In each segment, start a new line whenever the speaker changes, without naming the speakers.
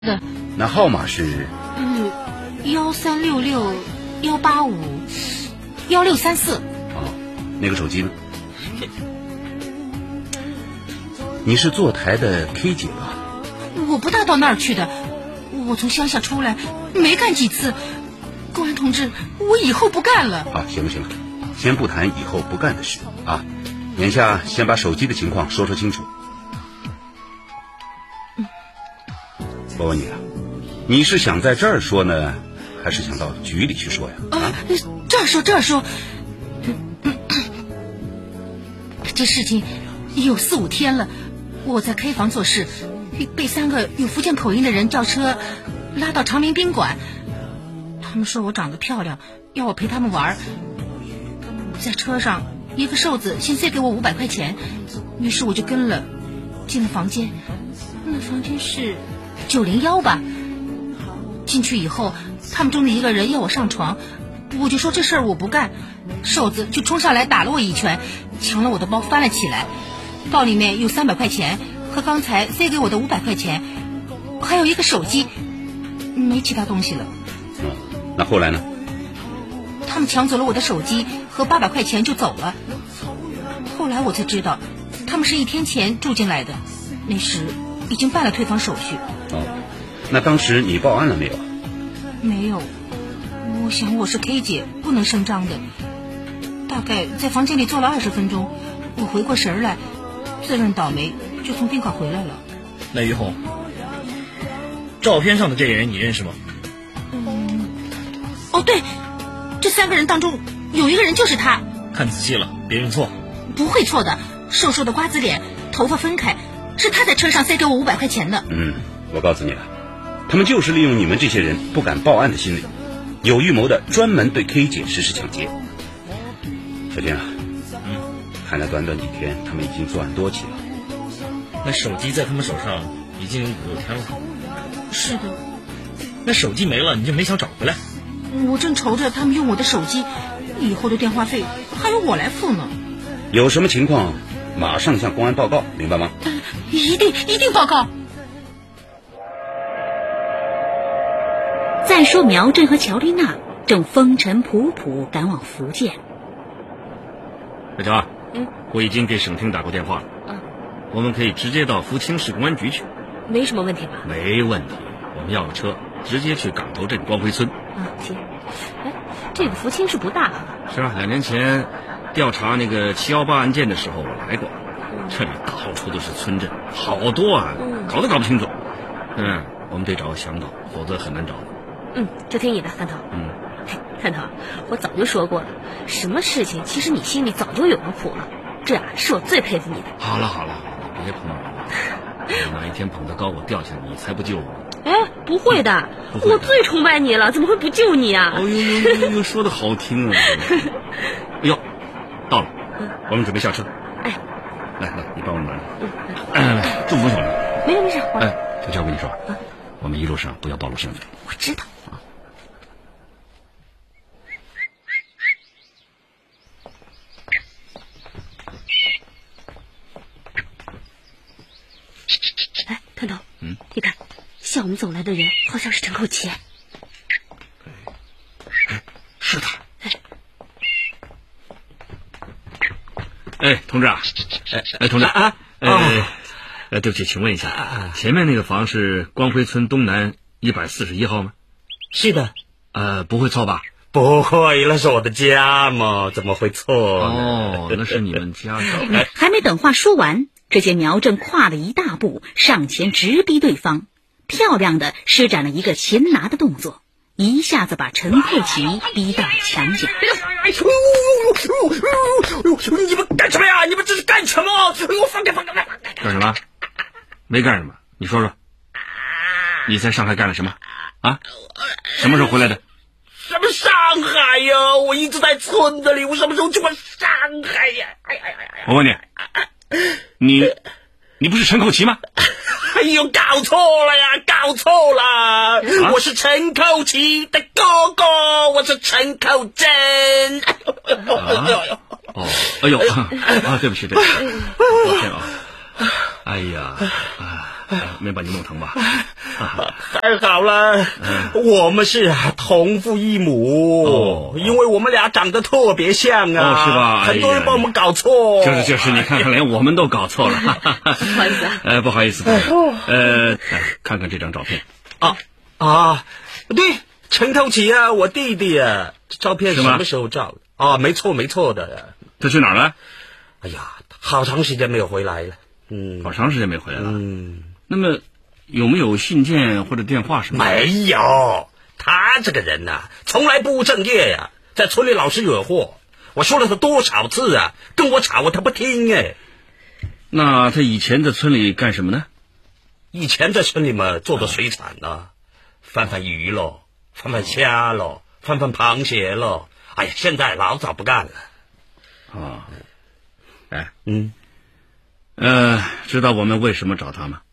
的。
那号码是
1366-185-1634。
哦，那个手机呢？你是坐台的 K 姐吧？
我不大到那儿去的，我从乡下出来没干几次。公安同志，我以后不干了。
啊，行了，先不谈以后不干的事啊，眼下先把手机的情况说清楚。我问你啊，你是想在这儿说呢，还是想到局里去说呀？
这儿说。这事情有4、5天了，我在 K 房做事，被3个有福建口音的人叫车拉到长明宾馆。他们说我长得漂亮，要我陪他们玩。在车上，一个瘦子先塞给我500块钱，于是我就跟了，进了房间。那房间是901吧。进去以后，他们中的一个人要我上床，我就说这事儿我不干。瘦子就冲上来打了我一拳，抢了我的包翻了起来，包里面有300块钱和刚才塞给我的500块钱，还有一个手机，没其他东西了。
那后来呢？
他们抢走了我的手机和800块钱就走了。后来我才知道，他们是1天前住进来的，那时已经办了退房手续。
那当时你报案了没有？
没有，我想我是 K 姐，不能声张的。大概在房间里坐了20分钟，我回过神来，自认倒霉，就从宾馆回来了。
那于红，照片上的这个人你认识吗？
哦对，这3个人当中有一个人就是他。
看仔细了，别认错。
不会错的，瘦瘦的瓜子脸，头发分开，是他在车上塞给我500块钱的。
我告诉你了，他们就是利用你们这些人不敢报案的心理，有预谋的专门对 K 姐实施抢劫。小金啊，看来短短几天他们已经作案多起了。
那手机在他们手上已经5、6天了。
是的。
那手机没了，你就没想找回来？
我正愁着他们用我的手机，以后的电话费还由我来付呢。
有什么情况马上向公安报告，明白吗？
一定报告。
再说苗振和乔丽娜正风尘仆仆赶往福建。
小乔，我已经给省厅打过电话了。我们可以直接到福清市公安局去。
没什么问题吧？
没问题，我们要个车，直接去港头镇光辉村。
行。这个福清市不大啊。
是啊，2年前调查那个718案件的时候我来过，这里到处都是村镇，好多啊，搞都搞不清楚。我们得找个向导，否则很难找。
就听你的，探头。探头，我早就说过了，什么事情其实你心里早就有个谱了，这是我最佩服你的。
好了，你别捧我了，哪一天捧得高我掉下来，你才不救我。
不会的，我最崇拜你了，怎么会不救你啊？
呦，说的好听啊！到了，我们准备下车。来，你帮我拿。这么多小人。
没事。
小乔，我跟你说，我们一路上不要暴露身份。
我知道。探头，你看，向我们走来的人好像是陈口奇。
是他。同志啊，同志对不起，请问一下，前面那个房是光辉村东南141号吗？
是的。
不会错吧？
不会，那是我的家嘛，怎么会错呢？
那是你们家。
还没等话说完，只见苗正跨了一大步上前直逼对方，漂亮的施展了一个擒拿的动作，一下子把陈佩奇逼到墙角。
你们干什么呀？你们这是干什么？我放开！
干什么？没干什么，你说说，你在上海干了什么啊？什么时候回来的？
什么上海呀？我一直在村子里，我什么时候去过上海呀？
我问你，你不是陈口奇吗？
哎呦，搞错了！我是陈口奇的哥哥，我是陈口珍。
对不起，抱歉啊。哎呀， 没把你弄疼吧？
太好了，我们是同父异母，因为我们俩长得特别像啊，
是吧？
很多人把我们搞错。
就是，你看看，连我们都搞错了。
不好意思，
不好意思。看看这张照片。
对，陈透奇啊，我弟弟啊，照片什么时候照的？没错的。
他去哪儿了？
哎呀，好长时间没有回来了。
好长时间没回来了。那么有没有信件或者电话什么？
没有，他这个人呐，从来不务正业呀，在村里老是惹祸。我说了他多少次啊，跟我吵他不听哎。
那他以前在村里干什么呢？
以前在村里嘛，做的水产啊，贩鱼咯，贩虾咯，贩螃蟹咯。哎呀，现在老早不干了。
知道我们为什么找他吗？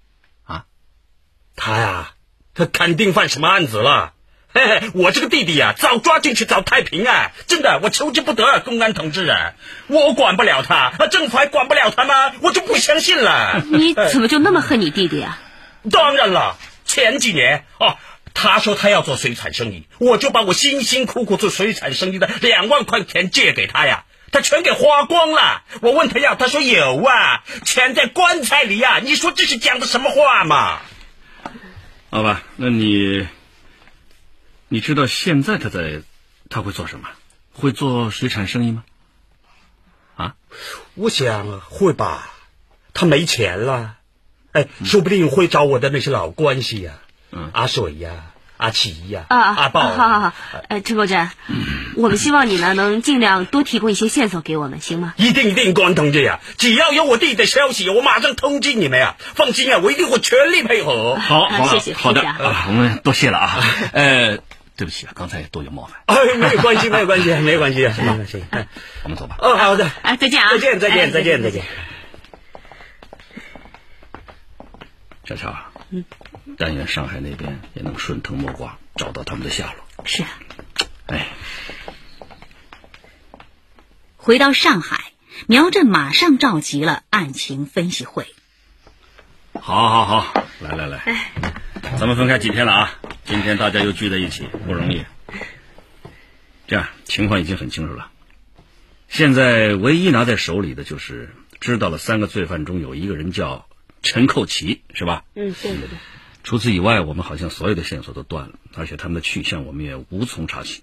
他肯定犯什么案子了。我这个弟弟呀，早抓进去找太平啊！真的，我求之不得，公安同志啊，我管不了他，政府还管不了他吗？我就不相信了。
你怎么就那么恨你弟弟啊？
当然了，前几年他说他要做水产生意，我就把我辛辛苦苦做水产生意的2万块钱借给他呀，他全给花光了。我问他要，他说有啊，钱在棺材里啊。你说这是讲的什么话嘛？
好吧，那你知道现在他会做什么？会做水产生意吗？
我想会吧，他没钱了。说不定会找我的那些老关系呀，阿水呀，阿奇呀，阿豹。
好，陈国珍，我们希望你呢能尽量多提供一些线索给我们，行吗？
一定，关同志呀，只要有我弟的消息，我马上通知你们呀。放心啊，我一定会全力配合。
好，
谢谢，
好的，我们多谢了啊。对不起啊，刚才多有冒犯。
没有关系，没关系。
我们走吧。
好的。
再见啊！
再见。
小乔，但愿上海那边也能顺藤摸瓜，找到他们的下落。
是。回到上海，苗震马上召集了案情分析会。
好，来，咱们分开几天了啊？今天大家又聚在一起，不容易。这样，情况已经很清楚了。现在唯一拿在手里的就是知道了3个罪犯中有一个人叫陈寇奇，是吧？
对。
除此以外，我们好像所有的线索都断了，而且他们的去向我们也无从查起。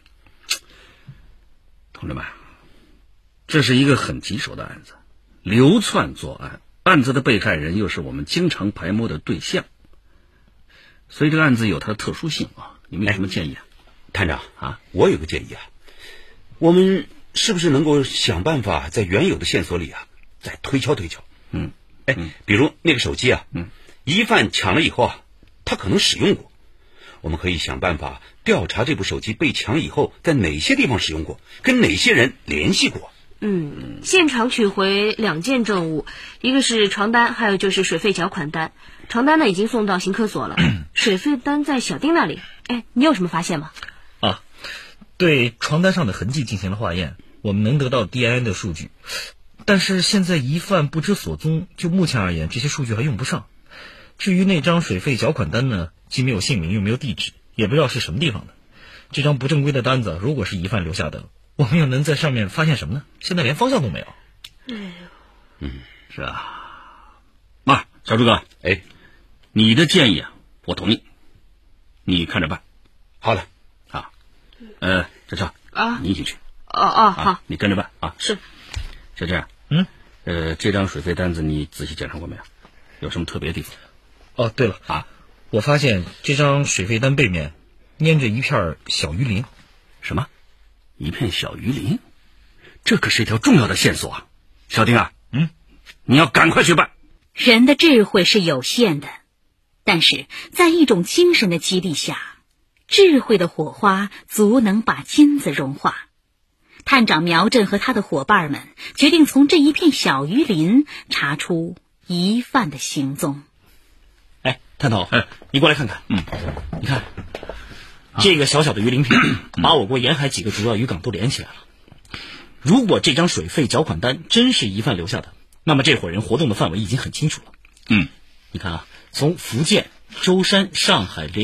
同志们，这是一个很棘手的案子，流窜作案，案子的被害人又是我们经常排摸的对象，所以这个案子有它的特殊性啊。你们有什么建议啊？
探长我有个建议啊，我们是不是能够想办法在原有的线索里再推敲？比如那个手机疑犯抢了以后他可能使用过，我们可以想办法调查这部手机被抢以后在哪些地方使用过，跟哪些人联系过。
现场取回2件证物，一个是床单，还有就是水费缴款单。床单呢已经送到刑科所了，水费单在小丁那里。你有什么发现吗？
对床单上的痕迹进行了化验，我们能得到 DNA 的数据，但是现在疑犯不知所踪，就目前而言，这些数据还用不上。至于那张水费缴款单呢，既没有姓名又没有地址，也不知道是什么地方的。这张不正规的单子，如果是疑犯留下的，我们又能在上面发现什么呢？现在连方向都没有。
是啊。小朱哥，你的建议我同意，你看着办。
好了。
小乔你一起去。
好，
你跟着办
是。
就这样。这张水费单子你仔细检查过没有？有什么特别的地方？
对了我发现这张水费单背面粘着一片小鱼鳞。
什么？一片小鱼鳞？这可是一条重要的线索啊！小丁你要赶快去办。
人的智慧是有限的，但是在一种精神的激励下，智慧的火花足能把金子融化。探长苗震和他的伙伴们决定从这一片小鱼鳞查出疑犯的行踪。
探头，你过来看看。你看这个小小的鱼鳞片把我国沿海几个主要渔港都连起来了。如果这张水费缴款单真是疑犯留下的，那么这伙人活动的范围已经很清楚了。
嗯，
你看啊，
从福建、舟山、上海